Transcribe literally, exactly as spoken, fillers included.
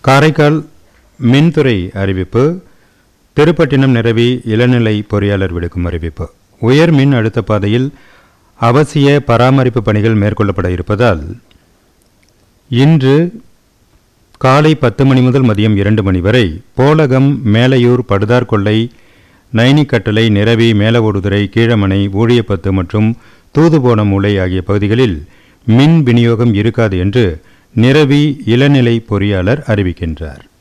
காரைக்கால் மின்துறை அறிவிப்பு. திருப்பட்டினம் நிரவி இளநிலை பொறியாளர் விடுக்கும் அறிவிப்பு. உயர் மின் அழுத்த பாதையில் அவசிய பராமரிப்பு பணிகள் மேற்கொள்ளப்பட இருப்பதால் இன்று காலை பத்து மணி முதல் மதியம் இரண்டு மணி வரை போலகம், மேலையூர், படுதார்கொள்ளை, நைனிக்கட்டளை, நிரவி, மேலவோடுதுறை, கீழமனை, ஊழியப்பத்து மற்றும் தூதுபோனமூலை ஆகிய பகுதிகளில் மின் விநியோகம் இருக்காது என்று நிரவி இளநிலை பொறியாளர் அறிவிக்கின்றார்.